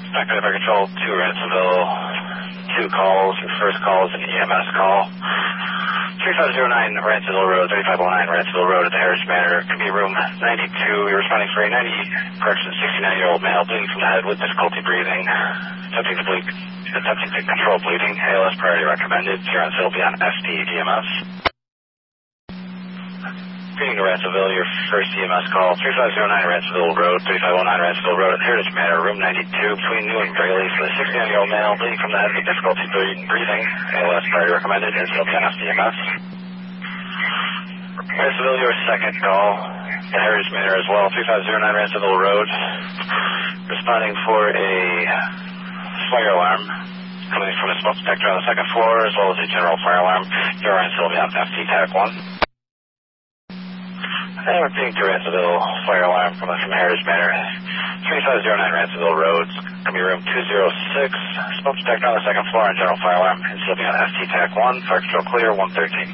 Back Control 2 Ransomville, 2 calls. Your first call is an EMS call. 3509 Ransomville Road, 3509 Ransomville Road at the Heritage Manor. Could be room 92. You're responding for a 69-year-old male bleeding from the head with difficulty breathing. Attempting to control bleeding. ALS priority recommended. Here on Phil beyond FD EMS. Greeting to Ransomville, your first EMS call, 3509 Ransomville Road, 3509 Ransomville Road at Heritage Manor, room 92, between New and Greeley, for the 69-year-old male bleeding from the head with difficulty breathing. ALS priority recommended. Here on beyond FD EMS. Ransomville, your second call, at Heritage Manor as well, 3509 Ransomville Road, responding for a fire alarm coming from a smoke detector on the second floor, as well as a general fire alarm. You're on Sylvia on FD TAC 1. And we're being to Ransomville fire alarm from Heritage Manor, 3509 Ransomville Road, could be room 206, smoke detector on the second floor and general fire alarm, and Sylvia on FD TAC 1, fire control clear, 113.